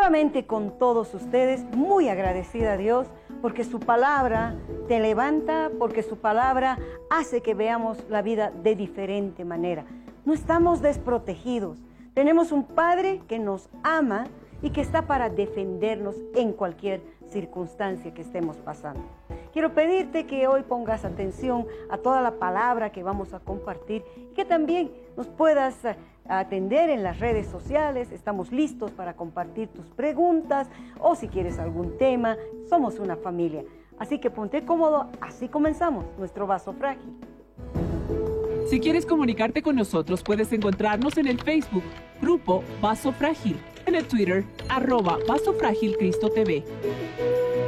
nuevamente con todos ustedes, muy agradecida a Dios, porque su palabra te levanta, porque su palabra hace que veamos la vida de diferente manera. No estamos desprotegidos. Tenemos un Padre que nos ama y que está para defendernos en cualquier circunstancia que estemos pasando. Quiero pedirte que hoy pongas atención a toda la palabra que vamos a compartir y que también nos puedas atender en las redes sociales. Estamos listos para compartir tus preguntas o si quieres algún tema. Somos una familia. Así que ponte cómodo, así comenzamos nuestro Vaso Frágil. Si quieres comunicarte con nosotros, puedes encontrarnos en el Facebook, Grupo Vaso Frágil, en el Twitter, @Vaso Frágil Cristo TV.